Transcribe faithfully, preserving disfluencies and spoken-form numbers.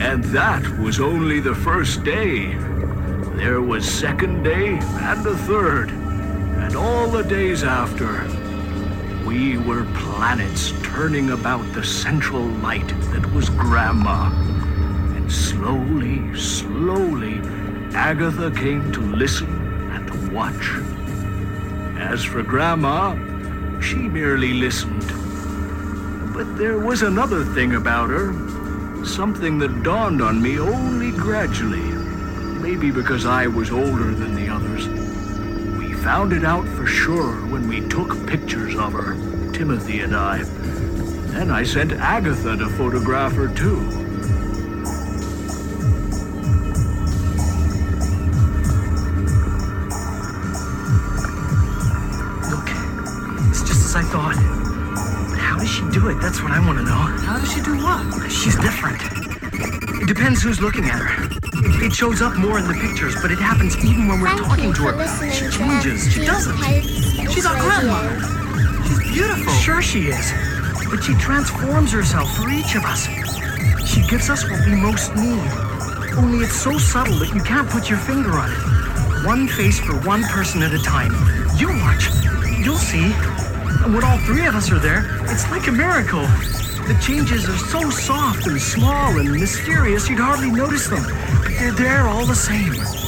And that was only the first day. There was second day and a third, and all the days after. We were planets turning about the central light that was Grandma. And slowly, slowly, Agatha came to listen and to watch. As for Grandma, she merely listened. But there was another thing about her, something that dawned on me only gradually, maybe because I was older than the others. We found it out for sure when we took pictures of her, Timothy and I. Then I sent Agatha to photograph her too. I thought. But how does she do it? That's what I want to know. How does she do what? She's different. It depends who's looking at her. It, it shows up more in the pictures, but it happens even when we're Thank talking to you for her. listening She to changes. She doesn't. She's our grandmother. She's beautiful. Sure she is. But she transforms herself for each of us. She gives us what we most need. Only it's so subtle that you can't put your finger on it. One face for one person at a time. You watch. You'll see. And when all three of us are there, it's like a miracle. The changes are so soft and small and mysterious you'd hardly notice them. But they're there all the same.